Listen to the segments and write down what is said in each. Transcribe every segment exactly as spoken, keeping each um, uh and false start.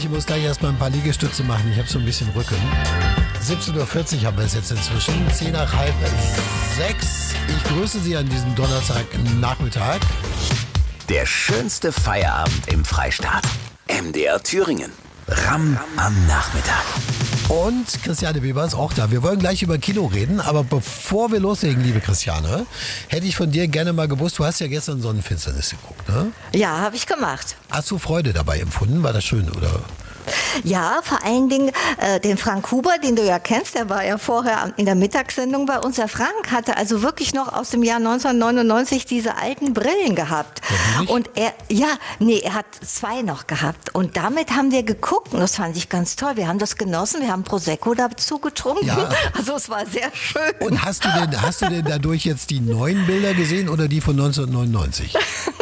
Ich muss gleich erstmal ein paar Liegestütze machen. Ich habe so ein bisschen Rücken. siebzehn Uhr vierzig haben wir es jetzt inzwischen. zehn nach halb sechs. Ich grüße Sie an diesem Donnerstagnachmittag. Der schönste Feierabend im Freistaat. M D R Thüringen. Ram am Nachmittag. Und Christiane Weber ist auch da. Wir wollen gleich über Kino reden, aber bevor wir loslegen, liebe Christiane, hätte ich von dir gerne mal gewusst, du hast ja gestern Sonnenfinsternis geguckt, ne? Ja, habe ich gemacht. Hast du Freude dabei empfunden? War das schön, oder? Ja, vor allen Dingen äh, den Frank Huber, den du ja kennst, der war ja vorher in der Mittagssendung bei uns. Der Frank hatte also wirklich noch aus dem Jahr neunzehnhundertneunundneunzig diese alten Brillen gehabt. Ja, und er, ja, nee, er hat zwei noch gehabt. Und damit haben wir geguckt und das fand ich ganz toll. Wir haben das genossen, wir haben Prosecco dazu getrunken. Ja. Also es war sehr schön. Und hast du denn, hast du denn dadurch jetzt die neuen Bilder gesehen oder die von neunzehnhundertneunundneunzig?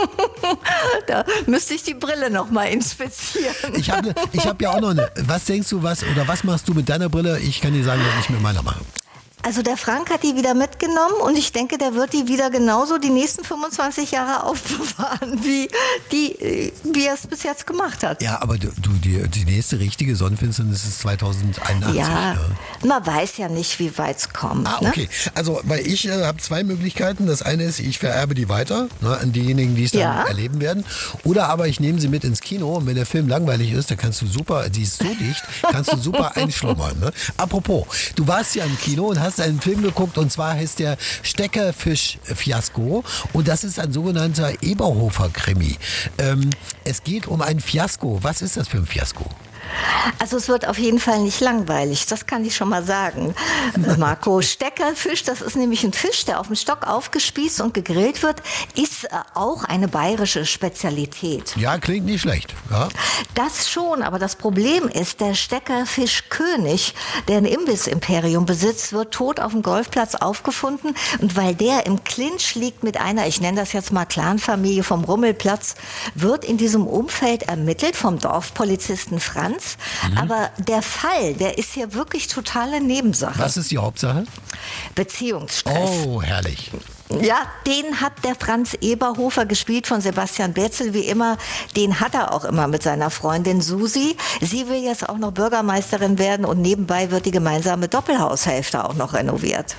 Da müsste ich die Brille noch mal inspizieren. Ich habe ich hab ja auch noch eine. Was denkst du, was oder was machst du mit deiner Brille? Ich kann dir sagen, was ich mit meiner mache. Also der Frank hat die wieder mitgenommen und ich denke, der wird die wieder genauso die nächsten fünfundzwanzig Jahre aufbewahren, wie, die, wie er es bis jetzt gemacht hat. Ja, aber du, du die, die nächste richtige Sonnenfinsternis ist zweitausendeinundachtzig. Ja, ne? Man weiß ja nicht, wie weit es kommt. Ah, okay. Ne? Also, weil ich äh, habe zwei Möglichkeiten. Das eine ist, ich vererbe die weiter, ne, an diejenigen, die es dann ja. erleben werden. Oder aber ich nehme sie mit ins Kino und wenn der Film langweilig ist, dann kannst du super, die ist so dicht, kannst du super einschlummern. Ne? Apropos, du warst ja im Kino und hast einen Film geguckt und zwar heißt der Steckerfisch-Fiasko und das ist ein sogenannter Eberhofer-Krimi. Ähm, es geht um ein Fiasko. Was ist das für ein Fiasko? Also es wird auf jeden Fall nicht langweilig, das kann ich schon mal sagen. Marco, Steckerfisch, das ist nämlich ein Fisch, der auf dem Stock aufgespießt und gegrillt wird, ist auch eine bayerische Spezialität. Ja, klingt nicht schlecht. Ja. Das schon, aber das Problem ist, der Steckerfischkönig, der ein Imbiss-Imperium besitzt, wird tot auf dem Golfplatz aufgefunden und weil der im Clinch liegt mit einer, ich nenne das jetzt mal Clanfamilie vom Rummelplatz, wird in diesem Umfeld ermittelt vom Dorfpolizisten Franz. Mhm. Aber der Fall, der ist hier wirklich totale Nebensache. Was ist die Hauptsache? Beziehungsstress. Oh, herrlich. Ja, den hat der Franz Eberhofer gespielt von Sebastian Betzel, wie immer. Den hat er auch immer mit seiner Freundin Susi. Sie will jetzt auch noch Bürgermeisterin werden und nebenbei wird die gemeinsame Doppelhaushälfte auch noch renoviert.